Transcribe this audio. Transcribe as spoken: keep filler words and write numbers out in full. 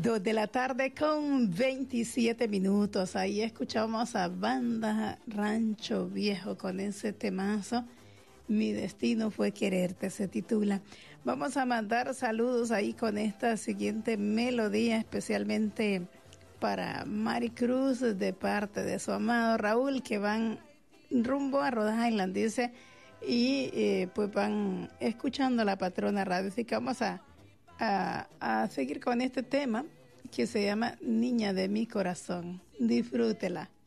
Dos de la tarde con veintisiete minutos. Ahí escuchamos a Banda Rancho Viejo con ese temazo. Mi destino fue quererte, se titula. Vamos a mandar saludos ahí con esta siguiente melodía, especialmente para Mari Cruz, de parte de su amado Raúl, que van rumbo a Rhode Island, dice, y eh, pues van escuchando la Patrona Radio. Así que vamos a A, a seguir con este tema que se llama Niña de mi corazón. Disfrútela.